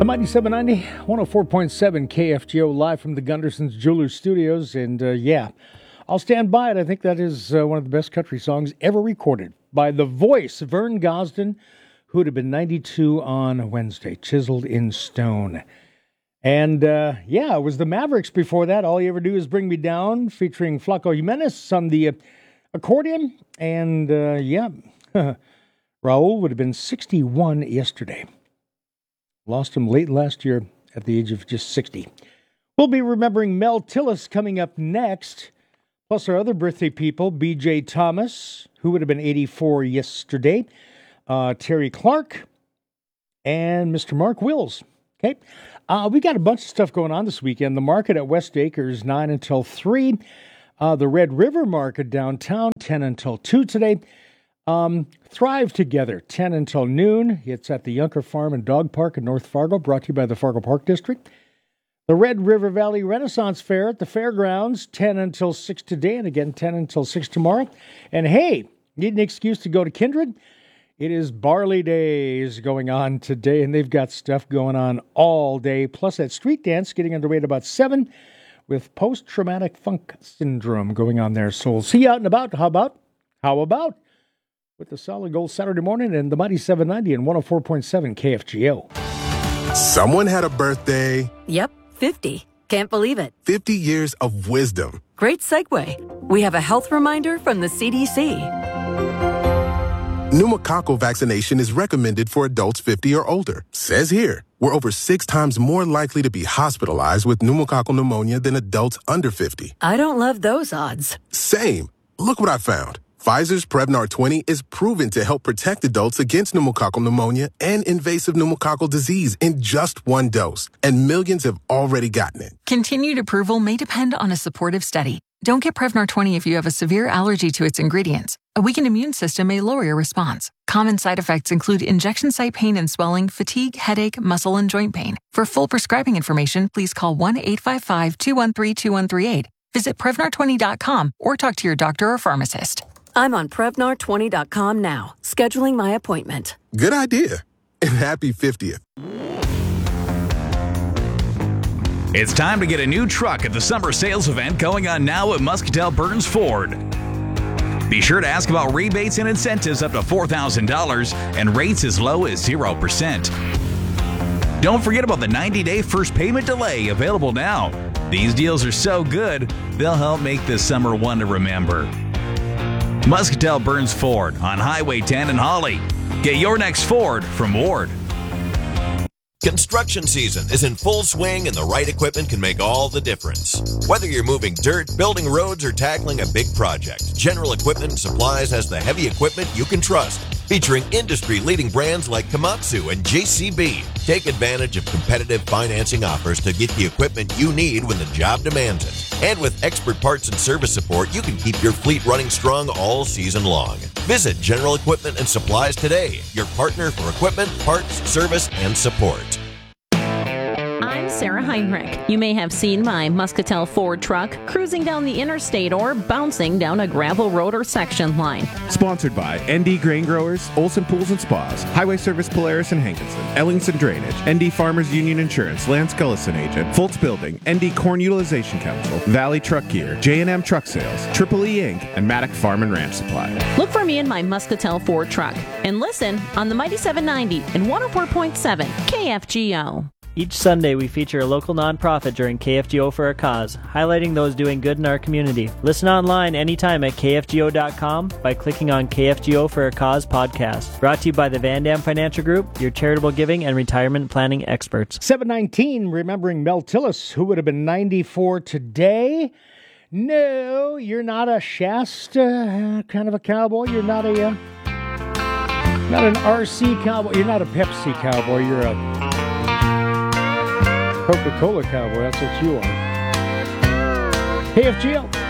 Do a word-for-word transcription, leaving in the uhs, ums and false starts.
The Mighty seven ninety, one oh four point seven K F G O, live from the Gunderson's Jewelers Studios. And uh, yeah, I'll stand by it. I think that is uh, one of the best country songs ever recorded by the voice, Vern Gosdin, who would have been ninety-two on Wednesday, chiseled in stone. And uh, yeah, it was the Mavericks before that. All You Ever Do Is Bring Me Down, featuring Flaco Jimenez on the uh, accordion. And uh, yeah, Raul would have been sixty-one yesterday. Lost him late last year at the age of just sixty. We'll be remembering Mel Tillis coming up next, plus our other birthday people, B J Thomas, who would have been eighty-four yesterday, uh, Terry Clark, and Mister Mark Wills. Okay, uh, we got a bunch of stuff going on this weekend. The market at West Acres, nine until three. Uh, the Red River Market downtown, ten until two today. Um, Thrive Together, ten until noon. It's at the Yunker Farm and Dog Park in North Fargo, brought to you by the Fargo Park District. The Red River Valley Renaissance Fair at the fairgrounds, ten until six today, and again ten until six tomorrow. And hey, need an excuse to go to Kindred? It is Barley Days going on today, and they've got stuff going on all day. Plus that street dance getting underway at about seven with post-traumatic funk syndrome going on there. So we'll see you out and about. How about? How about? With the Solid Gold Saturday morning and the Mighty seven ninety and one oh four point seven K F G O. Someone had a birthday. Yep, fifty. Can't believe it. fifty years of wisdom. Great segue. We have a health reminder from the C D C. Pneumococcal vaccination is recommended for adults fifty or older. Says here, we're over six times more likely to be hospitalized with pneumococcal pneumonia than adults under fifty. I don't love those odds. Same. Look what I found. Pfizer's Prevnar twenty is proven to help protect adults against pneumococcal pneumonia and invasive pneumococcal disease in just one dose, and millions have already gotten it. Continued approval may depend on a supportive study. Don't get Prevnar twenty if you have a severe allergy to its ingredients. A weakened immune system may lower your response. Common side effects include injection site pain and swelling, fatigue, headache, muscle, and joint pain. For full prescribing information, please call one eight five five, two one three, two one three eight. Visit Prevnar twenty dot com or talk to your doctor or pharmacist. I'm on Prevnar twenty dot com now, scheduling my appointment. Good idea. And happy fiftieth. It's time to get a new truck at the summer sales event going on now at Muscatel Burns Ford. Be sure to ask about rebates and incentives up to four thousand dollars and rates as low as zero percent. Don't forget about the ninety-day first payment delay available now. These deals are so good, they'll help make this summer one to remember. Muscatel Burns Ford on Highway ten in Holly. Get your next Ford from Ward. Construction season is in full swing and the right equipment can make all the difference. Whether you're moving dirt, building roads, or tackling a big project, General Equipment and Supplies has the heavy equipment you can trust. Featuring industry-leading brands like Komatsu and J C B. Take advantage of competitive financing offers to get the equipment you need when the job demands it. And with expert parts and service support, you can keep your fleet running strong all season long. Visit General Equipment and Supplies today, your partner for equipment, parts, service, and support. I'm Sarah Heinrich. You may have seen my Muscatel Ford truck cruising down the interstate or bouncing down a gravel road or section line. Sponsored by N D Grain Growers, Olson Pools and Spas, Highway Service Polaris and Hankinson, Ellingson Drainage, N D Farmers Union Insurance, Lance Gullison Agent, Foltz Building, N D Corn Utilization Council, Valley Truck Gear, J and M Truck Sales, Triple E Incorporated, and Maddock Farm and Ranch Supply. Look for me in my Muscatel Ford truck and listen on the Mighty seven ninety and one oh four point seven K F G O. Each Sunday, we feature a local nonprofit during K F G O for a Cause, highlighting those doing good in our community. Listen online anytime at K F G O dot com by clicking on K F G O for a Cause podcast. Brought to you by the Van Dam Financial Group, your charitable giving and retirement planning experts. seven nineteen, remembering Mel Tillis, who would have been ninety-four today. No, you're not a Shasta kind of a cowboy. You're not a, uh, not an R C cowboy. You're not a Pepsi cowboy. You're a Coca-Cola cowboy, that's what you are. K F G O.